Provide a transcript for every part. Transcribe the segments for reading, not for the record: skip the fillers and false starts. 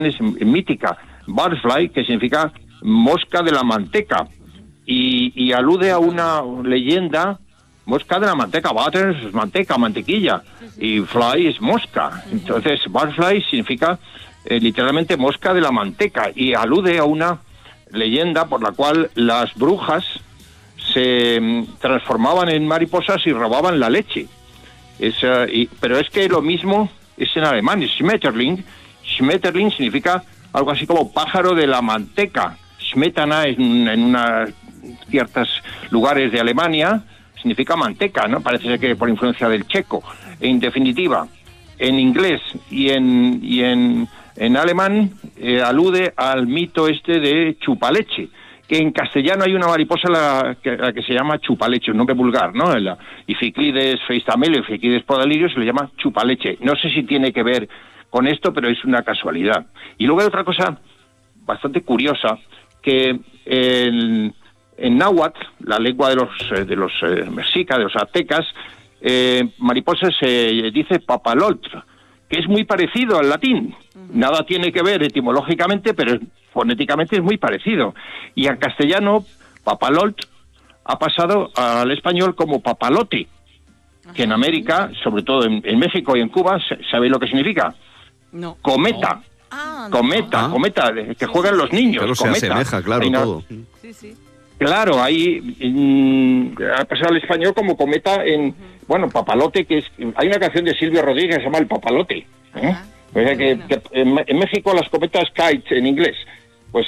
es mítica, butterfly, que significa mosca de la manteca, y alude a una leyenda. Mosca de la manteca, butter es manteca, mantequilla, y fly es mosca. Entonces, butterfly significa literalmente mosca de la manteca, y alude a una leyenda por la cual las brujas se transformaban en mariposas y robaban la leche. Pero es que lo mismo es en alemán, es Schmetterling. Schmetterling significa algo así como pájaro de la manteca. Smetana en unos ciertos lugares de Alemania significa manteca, ¿no? Parece ser que por influencia del checo. En definitiva, en inglés y en alemán alude al mito de chupaleche, que en castellano hay una mariposa la que se llama chupaleche, un nombre vulgar, ¿no? La Iphiclides feistamelo, Iphiclides podalirio, se le llama chupaleche. No sé si tiene que ver con esto, pero es una casualidad. Y luego hay otra cosa bastante curiosa, que en náhuatl, la lengua de los mexicas, de los aztecas, mariposa se dice papalotl, que es muy parecido al latín. Nada tiene que ver etimológicamente, pero fonéticamente es muy parecido. Y en castellano, papalotl ha pasado al español como papalote, que en América, sobre todo en México y en Cuba, ¿sabe lo que significa? No. Cometa. Cometa, que juegan los niños. Claro, cometa. se asemeja, claro, todo. Sí. Claro, ahí ha pasado al español como cometa bueno, papalote, hay una canción de Silvio Rodríguez que se llama El Papalote. O sea que en México las cometas kites en inglés, pues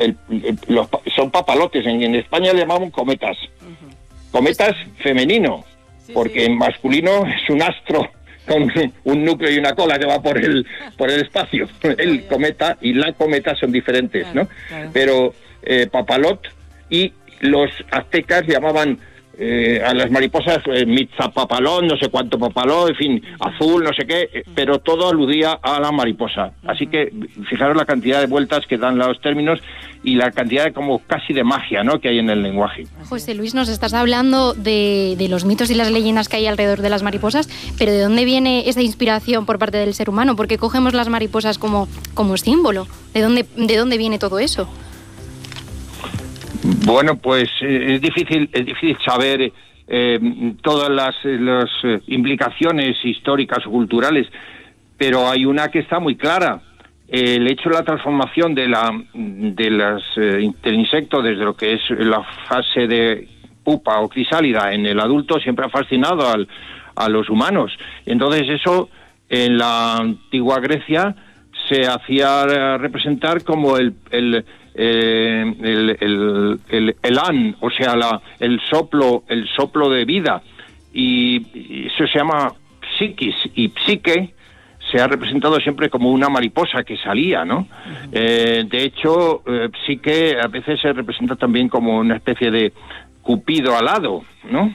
son papalotes, en España le llamamos cometas. Cometas femenino, porque en masculino es un astro con un núcleo y una cola que va por el espacio. El cometa y la cometa son diferentes, ¿no? Pero papalot, y los aztecas llamaban a las mariposas mitzapapalón, no sé cuánto papalón, en fin, azul, no sé qué, pero todo aludía a la mariposa. Así que fijaros la cantidad de vueltas que dan los términos y la cantidad de como casi de magia, ¿no?, que hay en el lenguaje. José Luis, nos estás hablando de los mitos y las leyendas que hay alrededor de las mariposas, pero ¿de dónde viene esa inspiración por parte del ser humano? ¿Por qué cogemos las mariposas como símbolo? ¿De dónde viene todo eso? Bueno, pues es difícil saber todas las implicaciones históricas o culturales, pero hay una que está muy clara. El hecho de la transformación del insecto desde lo que es la fase de pupa o crisálida en el adulto siempre ha fascinado a los humanos. Entonces eso en la antigua Grecia se hacía representar como el an, o sea, el soplo de vida, y eso se llama psiquis, y psique se ha representado siempre como una mariposa que salía, ¿no? De hecho, psique a veces se representa también como una especie de cupido alado, ¿no?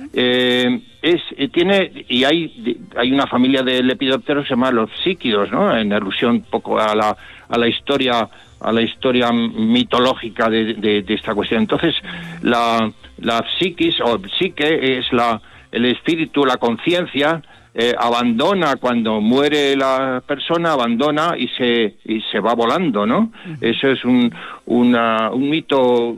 Hay una familia de lepidópteros que se llama los psíquidos, ¿no?, en alusión un poco a la historia mitológica de esta cuestión. Entonces, la psiquis o psique es el espíritu, la conciencia, abandona cuando muere la persona, abandona y se va volando, ¿no? Eso es un mito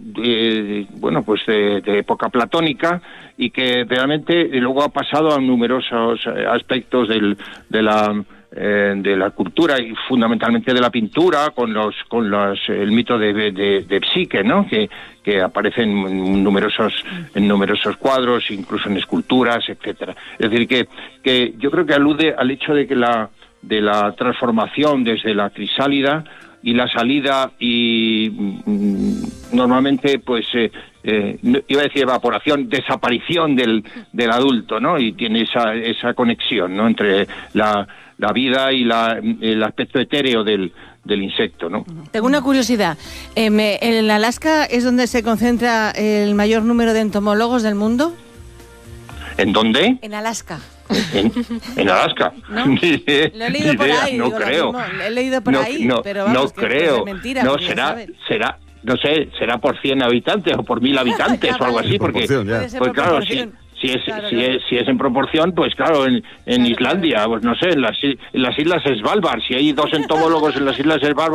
de época platónica, y que realmente luego ha pasado a numerosos aspectos de la cultura y fundamentalmente de la pintura, con el mito de Psique, ¿no?, que aparecen en numerosos cuadros, incluso en esculturas, etcétera. Es decir, que yo creo que alude al hecho de que de la transformación desde la crisálida y la salida, y normalmente pues iba a decir evaporación, desaparición del adulto, ¿no? Y tiene esa conexión, ¿no?, entre la vida y el aspecto etéreo del insecto, ¿no? Tengo una curiosidad. ¿En Alaska es donde se concentra el mayor número de entomólogos del mundo? ¿En dónde? En Alaska. ¿En Alaska? ¿No? Lo he leído por ahí. No creo. Lo he leído por ahí, pero vamos, no creo. Es mentira. No, será por 100 habitantes o por 1000 habitantes o algo así, porque puede ser pues por claro, proporción. Si es, Claro, si es en proporción, pues claro, en Claro, Islandia, pues no sé, en las islas Svalbard, si hay 2 entomólogos en las islas Svalbard,